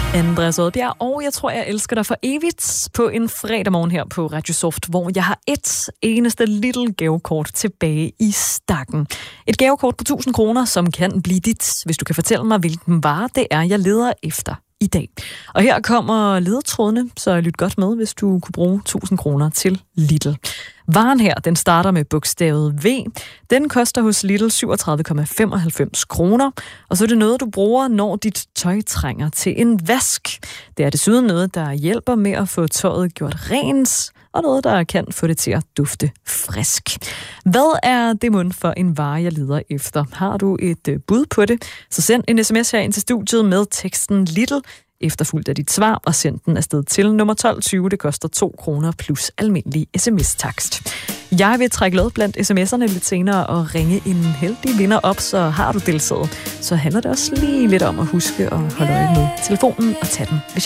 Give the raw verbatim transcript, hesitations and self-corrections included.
Andreas Oddbjerg, og jeg tror, jeg elsker dig for evigt på en fredag morgen her på Radio Soft, hvor jeg har et eneste lille gavekort tilbage i stakken. Et gavekort på tusind kroner, som kan blive dit, hvis du kan fortælle mig, hvilken vare det er, jeg leder efter i dag. Og her kommer ledetrådene, så lyt godt med, hvis du kunne bruge tusind kroner til Lidl. Varen her, den starter med bogstavet V. Den koster hos Lidl syvogtredive komma femoghalvfems kroner, og så er det noget, du bruger, når dit tøj trænger til en vask. Det er desuden noget, der hjælper med at få tøjet gjort rent, og noget, der kan få det til at dufte frisk. Hvad er det mund for en vare, jeg leder efter? Har du et bud på det? Så send en sms her ind til studiet med teksten Lidl, efterfulgt af dit svar, og send den afsted til nummer tolv tyve. Det koster to kroner plus almindelig sms-takst. Jeg vil trække lod blandt sms'erne lidt senere og ringe en heldig vinder op, så har du deltaget. Så handler det også lige lidt om at huske at holde øje med telefonen og tage den, hvis jeg